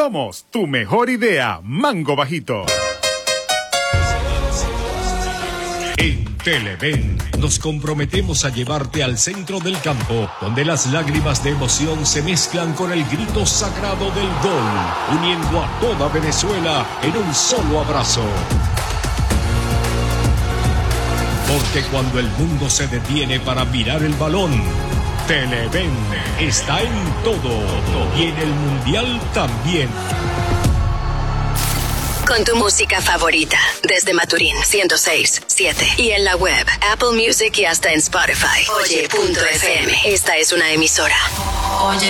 Somos tu mejor idea, Mango Bajito. En Televen nos comprometemos a llevarte al centro del campo, donde las lágrimas de emoción se mezclan con el grito sagrado del gol, uniendo a toda Venezuela en un solo abrazo. Porque cuando el mundo se detiene para mirar el balón, Televen está en todo y en el Mundial también. Con tu música favorita, desde Maturín 106.7 y en la web, Apple Music y hasta en Spotify. Oye.fm. Esta es una emisora. Oye.